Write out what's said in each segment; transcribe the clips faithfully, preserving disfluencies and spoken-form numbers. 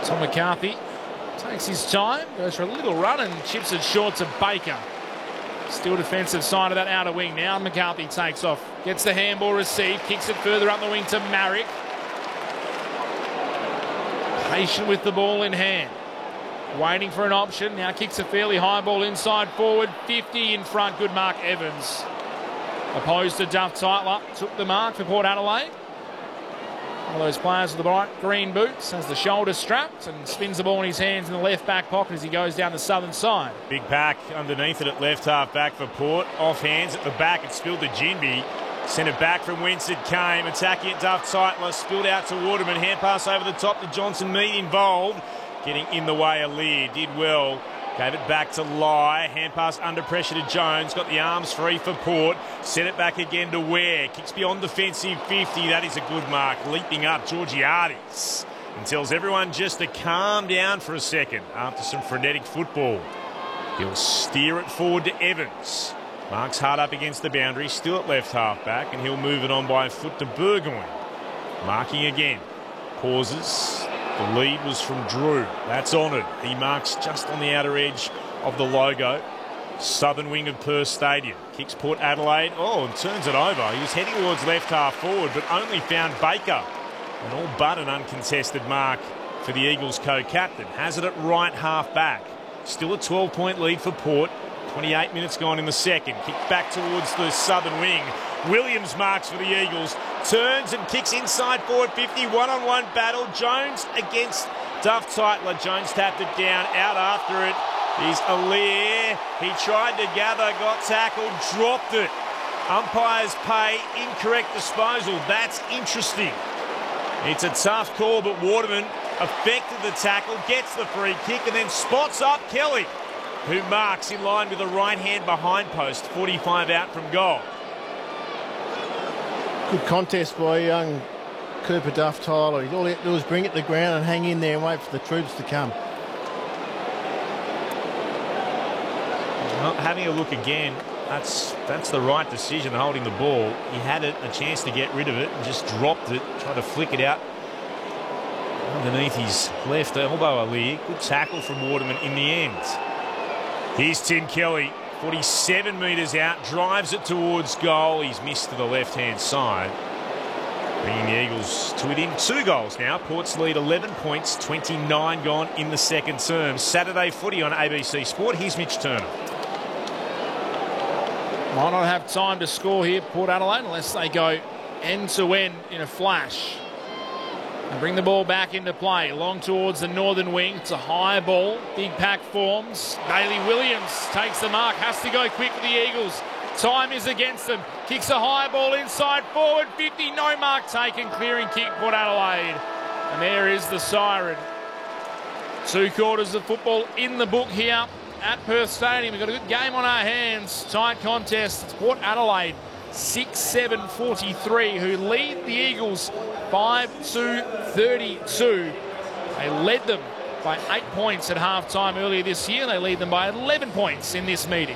Tom McCarthy takes his time, goes for a little run and chips it short to Baker. Still defensive side of that outer wing now. McCarthy takes off, gets the handball received, kicks it further up the wing to Marrick. Patient with the ball in hand. Waiting for an option. Now kicks a fairly high ball inside forward. fifty in front. Good mark, Evans. Opposed to Duff Tytler. Took the mark for Port Adelaide. One of those players with the bright green boots has the shoulder strapped and spins the ball in his hands in the left back pocket as he goes down the southern side. Big pack underneath it at left half back for Port. Off hands at the back. It's spilled to Ginbey. Sent it back from whence it came. Attacking it, Duff Tytler. Spilled out to Waterman. Hand pass over the top to Johnson. Mead involved. Getting in the way of Lear. Did well. Gave it back to Lai. Hand pass under pressure to Jones. Got the arms free for Port. Sent it back again to Ware. Kicks beyond defensive fifty. That is a good mark. Leaping up Georgiades. And tells everyone just to calm down for a second after some frenetic football. He'll steer it forward to Evans. Marks hard up against the boundary. Still at left half back. And he'll move it on by a foot to Burgoyne. Marking again. Pauses. The lead was from Drew. That's honoured. He marks just on the outer edge of the logo. Southern wing of Perth Stadium. Kicks Port Adelaide. Oh, and turns it over. He was heading towards left half forward, but only found Baker. And all but an uncontested mark for the Eagles co-captain. Has it at right half back. Still a twelve-point lead for Port. twenty-eight minutes gone in the second. Kick back towards the southern wing. Williams marks for the Eagles. Turns and kicks inside forward fifty. One-on-one battle. Jones against Duff Tytler. Jones tapped it down. Out after it is Alier. He tried to gather, got tackled, dropped it. Umpires pay incorrect disposal. That's interesting. It's a tough call, but Waterman affected the tackle, gets the free kick, and then spots up Kelly, who marks in line with the right hand behind post. forty-five out from goal. Good contest by young Cooper Duff Tytler. All he had to do was bring it to the ground and hang in there and wait for the troops to come. Well, having a look again, that's that's the right decision, holding the ball. He had it, a chance to get rid of it, and just dropped it, tried to flick it out underneath his left elbow. Ali. Good tackle from Waterman in the end. Here's Tim Kelly. forty-seven metres out, drives it towards goal. He's missed to the left-hand side. Bringing the Eagles to within two goals now. Port's lead eleven points, twenty-nine gone in the second term. Saturday footy on A B C Sport. Here's Mitch Turner. Might not have time to score here, Port Adelaide, unless they go end-to-end in a flash. And bring the ball back into play. Long towards the northern wing. It's a high ball. Big pack forms. Bailey Williams takes the mark. Has to go quick for the Eagles. Time is against them. Kicks a high ball inside forward. fifty. No mark taken. Clearing kick, Port Adelaide. And there is the siren. Two quarters of football in the book here at Perth Stadium. We've got a good game on our hands. Tight contest. It's Port Adelaide six seven forty-three who lead the Eagles five two thirty-two. They led them by eight points at half-time earlier this year. They lead them by eleven points in this meeting.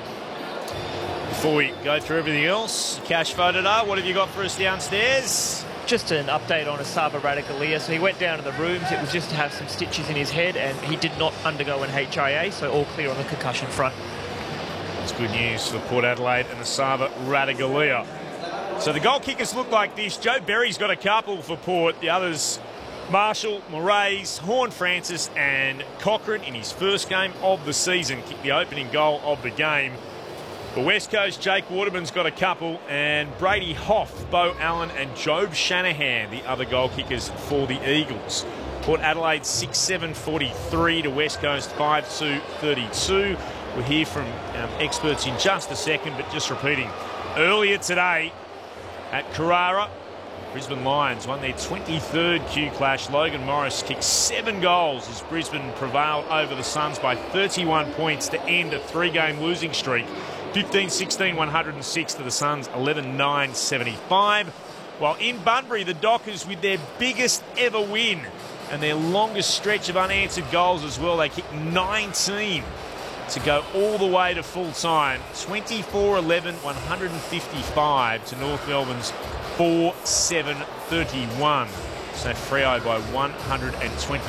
Before we go through everything else, Cash Fodder, what have you got for us downstairs? Just an update on Asaba Radicalea. So he went down to the rooms. It was just to have some stitches in his head, and he did not undergo an H I A, so all clear on the concussion front. That's good news for Port Adelaide and Asaba Radicalea. So the goal kickers look like this. Joe Berry's got a couple for Port. The others, Marshall, Moraes, Horne-Francis and Cochrane in his first game of the season kicked the opening goal of the game. For West Coast, Jake Waterman's got a couple, and Brady Hoff, Bo Allen and Job Shanahan, the other goal kickers for the Eagles. Port Adelaide six seven forty-three to West Coast five two thirty-two. We'll hear from um, experts in just a second, but just repeating. Earlier today at Carrara, Brisbane Lions won their twenty-third Q Clash. Logan Morris kicked seven goals as Brisbane prevailed over the Suns by thirty-one points to end a three-game losing streak. fifteen sixteen one oh six to the Suns, eleven nine seventy-five. While in Bunbury, the Dockers with their biggest ever win and their longest stretch of unanswered goals as well. They kicked nineteen to go all the way to full time. twenty-four eleven one fifty-five to North Melbourne's four seven thirty-one. So Freo by one hundred twenty.